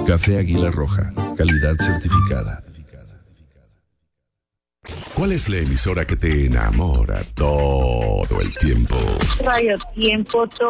Café Águila Roja, calidad certificada. ¿Cuál es la emisora que te enamora todo el tiempo? Radio Tiempo,